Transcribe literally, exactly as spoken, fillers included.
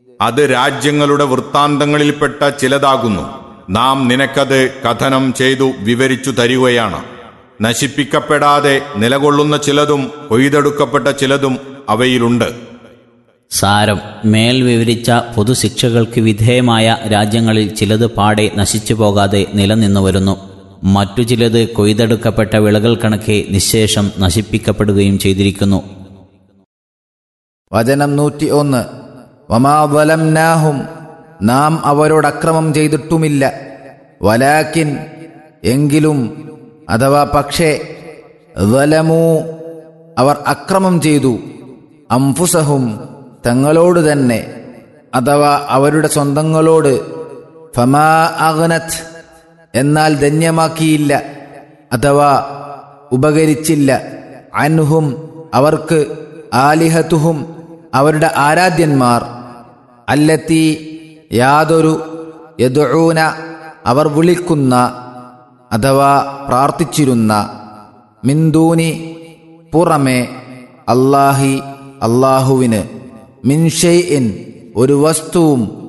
അത് രാജ്യങ്ങളുടെ വൃത്താന്തങ്ങളിൽപ്പെട്ട ചിലതാകുന്നു. നാം നിനക്കത് കഥനം ചെയ്തു വിവരിച്ചു തരികയാണ്. നശിപ്പിക്കപ്പെടാതെ നിലകൊള്ളുന്ന ചിലതും കൊയ്തെടുക്കപ്പെട്ട ചിലതും അവയിലുണ്ട്. സാരം: മേൽ വിവരിച്ച പൊതുശിക്ഷകൾക്ക് വിധേയമായ രാജ്യങ്ങളിൽ ചിലത് പാടെ നശിച്ചു പോകാതെ നിലനിന്നു വരുന്നു. മറ്റു ചിലത് കൊയ്തെടുക്കപ്പെട്ട വിളകൾ കണക്കെ നിശേഷം നശിപ്പിക്കപ്പെടുകയും ചെയ്തിരിക്കുന്നു. വചനം നൂറ്റി ഒന്ന്. വമാ വലംനാഹും, നാം അവരോട് അക്രമം ചെയ്തിട്ടുമില്ല. വലാക്കിൻ, എങ്കിലും, അഥവാ പക്ഷേ, വലമൂ, അവർ അക്രമം ചെയ്തു. അംഫുസഹും, തങ്ങളോട് തന്നെ, അഥവാ അവരുടെ സ്വന്തങ്ങളോട്. ഫമാ അഗ്നത്, എന്നാൽ ധന്യമാക്കിയില്ല, അഥവാ ഉപകരിച്ചില്ല. അൻഹും, അവർക്ക്, ആലിഹത്തുഹും, അവരുടെ ആരാധ്യന്മാർ. അല്ലത്തി, യാതൊരു, യദ്ഊന, അവർ വിളിക്കുന്ന, അഥവാ പ്രാർത്ഥിച്ചിരുന്ന, മിൻദൂനി, പുറമെ, അല്ലാഹി, അല്ലാഹുവിന്, മിൻ ഷൈഇൻ, ഒരു വസ്തുവും,